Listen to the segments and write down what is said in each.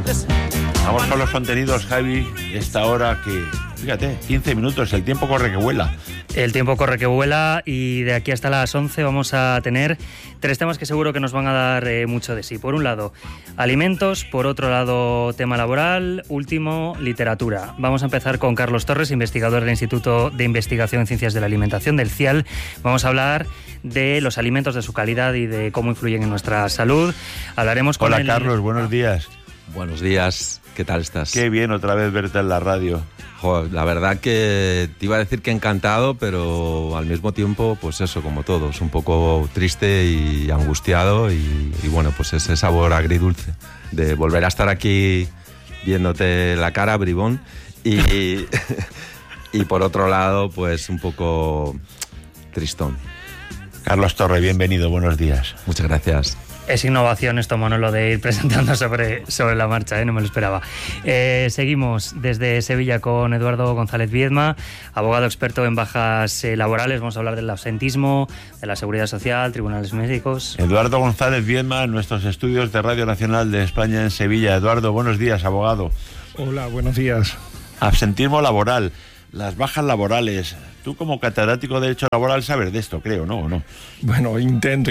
Vamos con los contenidos, Javi. Esta hora que, fíjate, 15 minutos, el tiempo corre que vuela. El tiempo corre que vuela y de aquí hasta las 11 vamos a tener 3 temas que seguro que nos van a dar mucho de sí. Por un lado, alimentos, por otro lado, tema laboral, último, literatura. Vamos a empezar con Carlos Torres, investigador del Instituto de Investigación en Ciencias de la Alimentación, del CIAL. Vamos a hablar de los alimentos, de su calidad y de cómo influyen en nuestra salud. Hablaremos con Hola, Carlos, buenos días. Buenos días, ¿qué tal estás? Qué bien otra vez verte en la radio. Joder, la verdad que te iba a decir que encantado, pero al mismo tiempo, pues eso, como todos, un poco triste y angustiado y bueno, pues ese sabor agridulce de volver a estar aquí viéndote la cara, bribón, y por otro lado, pues un poco tristón. Carlos Torres, bienvenido, buenos días. Muchas gracias. Es innovación esto, Manolo, de ir presentando sobre la marcha, no me lo esperaba. Seguimos desde Sevilla con Eduardo González Viedma, abogado experto en bajas laborales. Vamos a hablar del absentismo, de la seguridad social, tribunales médicos. Eduardo González Viedma, en nuestros estudios de Radio Nacional de España en Sevilla. Eduardo, buenos días, abogado. Hola, buenos días. Absentismo laboral, las bajas laborales. Tú como catedrático de Derecho Laboral sabes de esto, creo, ¿no? ¿O no? Bueno, intento.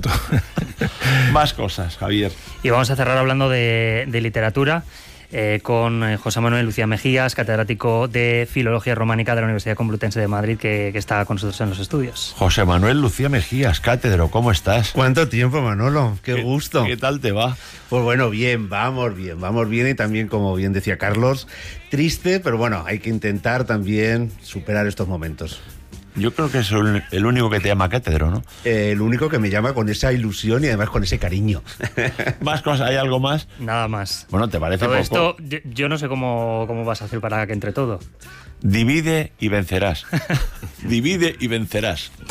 Más cosas, Javier. Y vamos a cerrar hablando de literatura con José Manuel Lucía Mejías, catedrático de Filología Románica de la Universidad Complutense de Madrid, que está con nosotros en los estudios. José Manuel Lucía Mejías, cátedro, ¿cómo estás? ¿Cuánto tiempo, Manolo? Qué gusto. ¿Qué tal te va? Pues bueno, vamos bien y también, como bien decía Carlos, triste, pero bueno, hay que intentar también superar estos momentos. Yo creo que es el único que te llama cátedro, ¿no? El único que me llama con esa ilusión y además con ese cariño. ¿Más cosas? ¿Hay algo más? Nada más. Bueno, ¿te parece todo poco? Esto, yo no sé cómo vas a hacer para que entre todo. Divide y vencerás. Divide y vencerás.